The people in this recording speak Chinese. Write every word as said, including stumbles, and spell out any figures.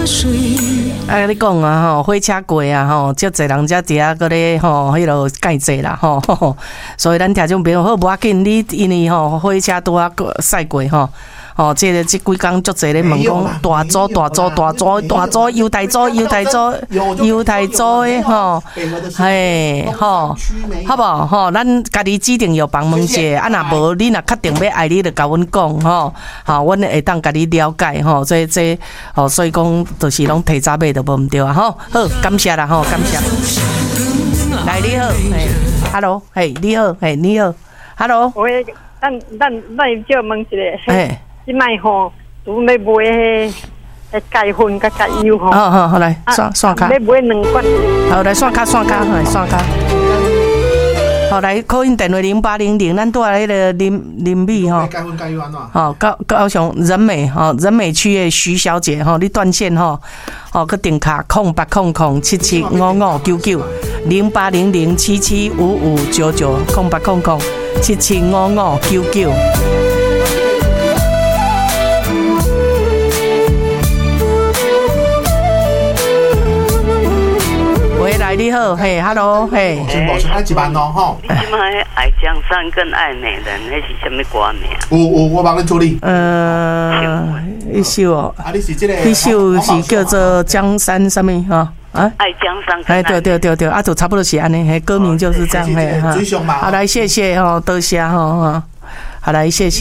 啊，你讲啊吼，火车过啊吼，足侪人才伫遐个咧吼，迄落介济啦吼，所以咱听众朋友好无要紧，你因为吼火车拄啊驶过吼。哦，这个这几工足侪咧问讲大组大组大组大组犹太组犹太组犹太组的吼，嘿吼，好不好？吼，咱家己指定药房问者，啊若无你若确定要爱你，就甲阮讲吼，好，阮会当甲你了解吼，这这吼，所以讲就是拢提早买就无毋对啊吼，好，感谢啦吼，感谢。来你好，嘿 ，Hello， 嘿，你好，嘿，你好 ，Hello。 喂，咱咱咱叫问一下， 嘿。 即摆吼，拄要买迄个钙粉甲钙油吼。 好好好，来刷刷卡。 要买两罐。 好，来刷卡刷卡，来刷卡。好，来call in电话零八零零，咱拄下迄个林林美吼。 钙粉钙油安怎？ 好，高高雄仁美吼，仁美区的徐小姐吼，你断线吼，吼个电卡空八空空七七五五九九零八零零七七五五九九空八空空七七五五九九。来你好，嘿 ，Hello， 嘿， 全部是爱一万哦，吼。 你即摆爱江山跟爱美人，那是什么歌名？ 有有，我帮你处理。 呃，一首哦， 啊，你是这个？ 一首是叫做江山什么哈？啊， 爱江山。 哎，对对对对，啊，就差不多是安尼，嘿，歌名就是这样嘿哈。好，来谢谢哈，多谢哈哈，好来谢谢。